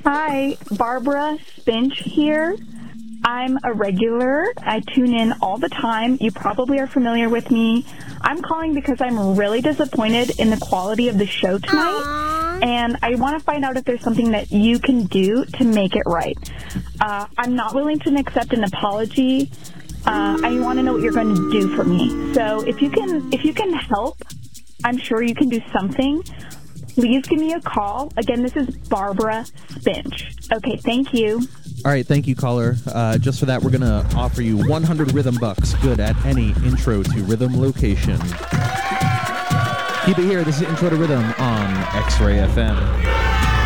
Hi, Barbara Spinch here. I'm a regular. I tune in all the time. You probably are familiar with me. I'm calling because I'm really disappointed in the quality of the show tonight, and I want to find out if there's something that you can do to make it right. I'm not willing to accept an apology. I want to know what you're going to do for me. So if you can help, I'm sure you can do something. Please give me a call. Again, this is Barbara Spinch. Okay, thank you. All right, thank you, caller. Just for that, we're going to offer you 100 rhythm bucks, good at any intro to rhythm location. Keep it here. This is Intro to Rhythm on X-Ray FM.